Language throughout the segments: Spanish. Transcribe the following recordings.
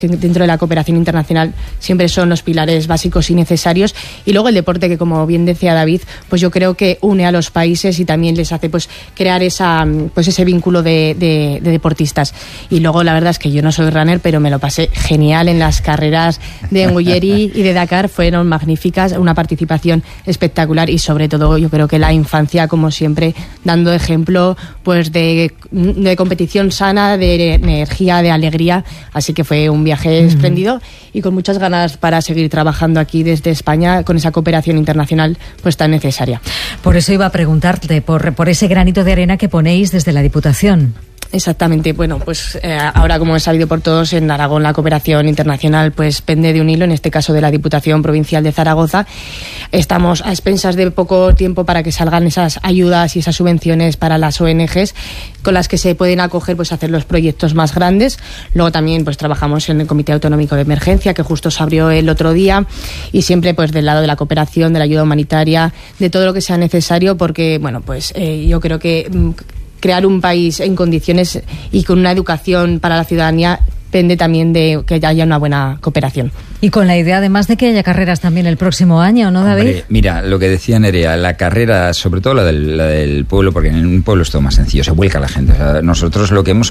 dentro de la cooperación internacional siempre son los pilares básicos y necesarios, y luego el deporte, que como bien decía David, pues yo creo que une a los países y también les hace pues crear ese vínculo de deportistas. Y luego la verdad es que yo no soy runner, pero me lo pasé genial en las carreras de Engulleri y de Dakar, fueron magníficas, una participación espectacular, y sobre todo yo creo que la infancia, como siempre, dando ejemplo pues de competición sana, de energía, de alegría, así que fue un viaje espléndido y con muchas ganas para seguir trabajando aquí desde España con esa cooperación internacional pues tan necesaria. Por eso iba a preguntarte por ese granito de arena que ponéis desde la Diputación. Exactamente. Bueno, pues ahora, como es sabido por todos, en Aragón la cooperación internacional pues pende de un hilo, en este caso de la Diputación Provincial de Zaragoza. Estamos a expensas de poco tiempo para que salgan esas ayudas y esas subvenciones para las ONGs con las que se pueden acoger pues a hacer los proyectos más grandes. Luego también pues trabajamos en el Comité Autonómico de Emergencia, que justo se abrió el otro día, y siempre pues del lado de la cooperación, de la ayuda humanitaria, de todo lo que sea necesario, porque bueno, pues yo creo que crear un país en condiciones y con una educación para la ciudadanía depende también de que haya una buena cooperación. Y con la idea además de que haya carreras también el próximo año, ¿no, David? Hombre, mira, lo que decía Nerea, la carrera, sobre todo la del pueblo, porque en un pueblo es todo más sencillo, se vuelca la gente. O sea, nosotros lo que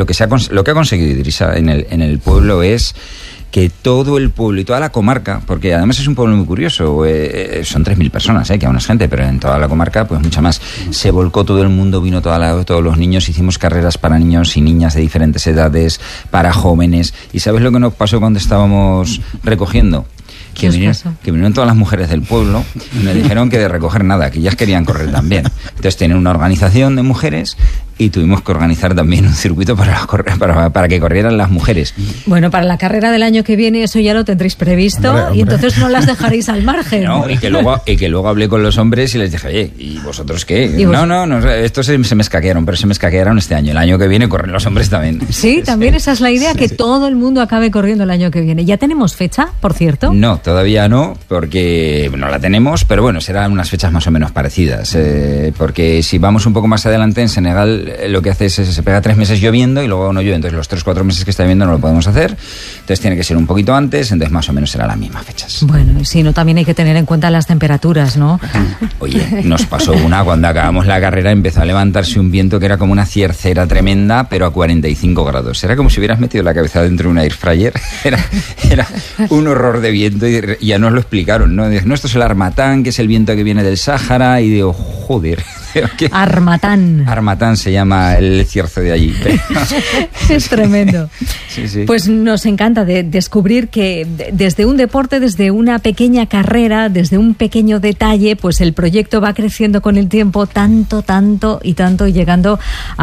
ha conseguido Idrissa en el pueblo es que todo el pueblo y toda la comarca, porque además es un pueblo muy curioso, son 3.000 personas, que aún es gente, pero en toda la comarca pues mucha más, se volcó todo el mundo, vino todos los niños, hicimos carreras para niños y niñas de diferentes edades, para jóvenes. ¿Y sabes lo que nos pasó cuando estábamos recogiendo? Que vinieron todas las mujeres del pueblo y me dijeron que de recoger nada, que ellas querían correr también. Entonces tienen una organización de mujeres y tuvimos que organizar también un circuito para que corrieran las mujeres. Bueno, para la carrera del año que viene eso ya lo tendréis previsto, hombre. Y entonces no las dejaréis al margen. No, y que luego hablé con los hombres y les dije, oye, ¿y vosotros qué? No, estos se me escaquearon, pero se me escaquearon este año. El año que viene corren los hombres también. Sí, también esa es la idea, que todo el mundo acabe corriendo el año que viene. ¿Ya tenemos fecha, por cierto? No, todavía no, porque no la tenemos, pero bueno, serán unas fechas más o menos parecidas. Porque si vamos un poco más adelante, en Senegal lo que hace es se pega 3 meses lloviendo y luego no llueve, entonces los 3-4 meses que está lloviendo no lo podemos hacer, entonces tiene que ser un poquito antes, entonces más o menos será las mismas fechas. Bueno, y si no, también hay que tener en cuenta las temperaturas, ¿no? Oye, nos pasó cuando acabamos la carrera, empezó a levantarse un viento que era como una ciercera tremenda, pero a 45 grados, era como si hubieras metido la cabeza dentro de un air fryer, era un horror de viento, y ya nos lo explicaron, ¿no? No, esto es el Harmattan, que es el viento que viene del Sáhara, y digo, joder. Harmattan se llama el cierzo de allí. Es tremendo. Sí. Pues nos encanta descubrir que desde un deporte, desde una pequeña carrera, desde un pequeño detalle, pues el proyecto va creciendo con el tiempo tanto, y llegando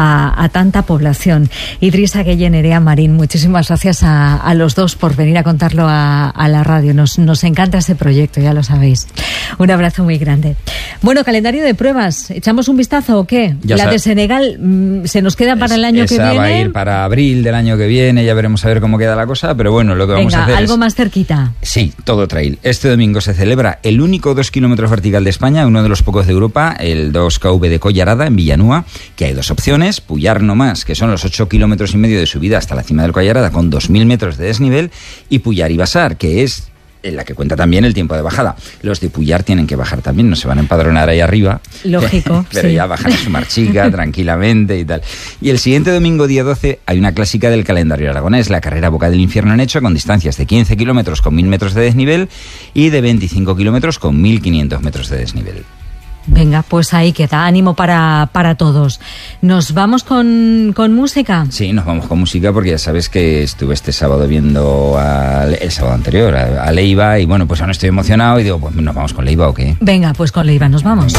a tanta población. Idrissa Gueye, Nerea Marín, muchísimas gracias a los dos por venir a contarlo a la radio. Nos encanta ese proyecto, ya lo sabéis. Un abrazo muy grande. Bueno, calendario de pruebas. ¿Echamos un vistazo o qué? La de Senegal se nos queda para el año que viene. Esa va a ir para abril del año que viene, ya veremos a ver cómo queda la cosa, pero bueno, lo que vamos a hacer algo más cerquita. Sí, todo trail. Este domingo se celebra el único 2 kilómetros vertical de España, uno de los pocos de Europa, el 2KV de Collarada, en Villanúa, que hay 2 opciones: Puyar nomás, que son los 8,5 kilómetros de subida hasta la cima del Collarada con 2.000 metros de desnivel, y Puyar y Basar, que es en la que cuenta también el tiempo de bajada. Los de Puyar tienen que bajar también, no se van a empadronar ahí arriba. Lógico. Pero sí, ya bajan a su marchica tranquilamente y tal. Y el siguiente domingo, día 12, hay una clásica del calendario aragonés, la carrera Boca del Infierno en Hecho, con distancias de 15 kilómetros con 1.000 metros de desnivel y de 25 kilómetros con 1.500 metros de desnivel. Venga, pues ahí queda, ánimo para todos. ¿Nos vamos con música? Sí, nos vamos con música porque ya sabes que estuve este sábado viendo el sábado anterior a Leiva, y bueno, pues aún estoy emocionado y digo, pues nos vamos con Leiva o qué. Venga, pues con Leiva nos vamos.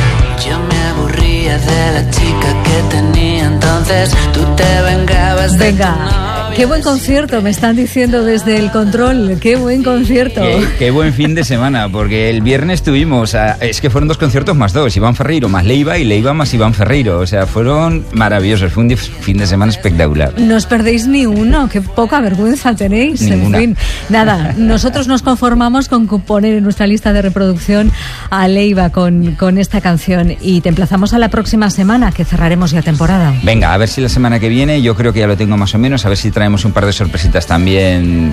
Yo me aburría de la chica que tenía entonces, tú te vengabas de tu novia. Qué buen concierto, me están diciendo desde el control. Qué buen concierto. Qué buen fin de semana, porque el viernes tuvimos, es que fueron 2 conciertos más 2, Iván Ferreiro más Leiva y Leiva más Iván Ferreiro. O sea, fueron maravillosos, fue un fin de semana espectacular. No os perdéis ni uno, qué poca vergüenza tenéis. Ninguna. En fin, nada, nosotros nos conformamos con poner en nuestra lista de reproducción a Leiva con esta canción, y te emplazamos a la próxima semana, que cerraremos ya temporada. Venga, a ver si la semana que viene, yo creo que ya lo tengo más o menos, a ver si traemos traemos un par de sorpresitas también